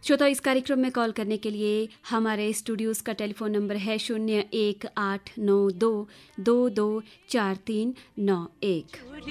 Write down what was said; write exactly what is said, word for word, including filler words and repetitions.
श्रोता, इस कार्यक्रम में कॉल करने के लिए हमारे स्टूडियोज़ का टेलीफोन नंबर है शून्य एक आठ नौ दो दो दो चार तीन नौ एक।